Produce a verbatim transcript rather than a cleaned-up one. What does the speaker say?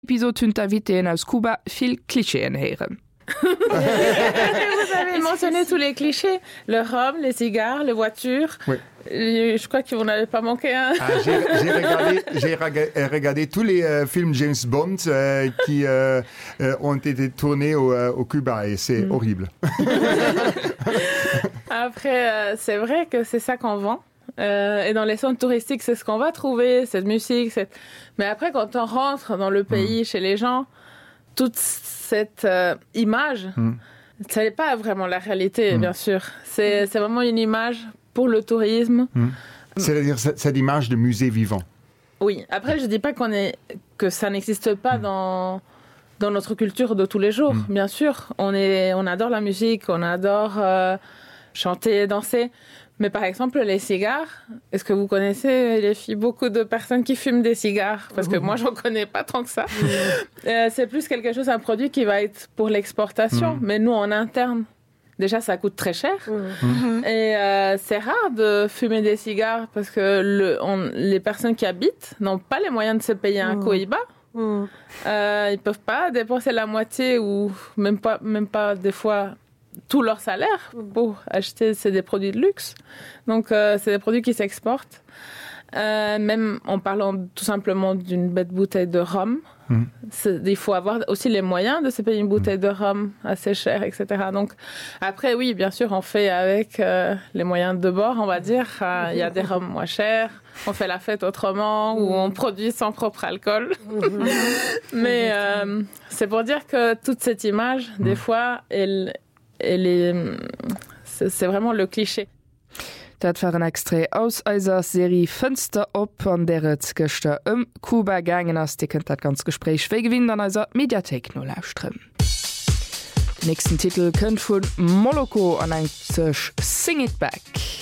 Episode hunn Invité aus Kuba viel Klischeen heeren. Vous avez mentionné tous les clichés, le rhum, les cigares, les voitures. Oui. Je crois que vous n'avez pas manqué un. Ah, j'ai, j'ai, regardé, j'ai regardé tous les euh, films James Bond euh, qui euh, euh, ont été tournés au, euh, au Cuba et c'est mm. horrible. Après, euh, c'est vrai que c'est ça qu'on vend. Euh, et dans les centres touristiques, c'est ce qu'on va trouver, cette musique. Cette... Mais après, quand on rentre dans le pays, mm. chez les gens, toute cette euh, image, mm. ça n'est pas vraiment la réalité, mm. bien sûr. C'est, c'est vraiment une image pour le tourisme. Mm. C'est-à-dire cette image de musée vivant. Oui. Après, je ne dis pas qu'on est, que ça n'existe pas mm. dans, dans notre culture de tous les jours. Mm. Bien sûr, on, est, on adore la musique, on adore euh, chanter, danser. Mais par exemple, les cigares, est-ce que vous connaissez, les filles, beaucoup de personnes qui fument des cigares? Parce que moi, je n'en connais pas tant que ça. euh, c'est plus quelque chose, un produit qui va être pour l'exportation. Mmh. Mais nous, en interne, déjà, ça coûte très cher. Mmh. Et euh, c'est rare de fumer des cigares parce que le, on, les personnes qui habitent n'ont pas les moyens de se payer un mmh. cohiba. Mmh. Euh, ils ne peuvent pas dépenser la moitié ou même pas, même pas des fois... tout leur salaire pour acheter c'est des produits de luxe. Donc euh, c'est des produits qui s'exportent. Euh, même en parlant tout simplement d'une bête bouteille de rhum, mmh. il faut avoir aussi les moyens de se payer une bouteille de rhum assez chère, et cetera. Donc après, oui, bien sûr, on fait avec euh, les moyens de bord, on va dire. Il euh, y a des rhums moins chers, on fait la fête autrement, ou on produit son propre alcool. Mais euh, c'est pour dire que toute cette image, des fois, elle Les, c'est, c'est vraiment le cliché. Dat war ein Extré aus eiser Serie Fenster op an deret Göchte ëm Kuba gangen ass Di kënnt dat ganz Gespräch wéi gewinn an eiser Mediathek no lausstrëm. Den nächsten Titel kënnt vun Moloko an eng sech Sing It Back.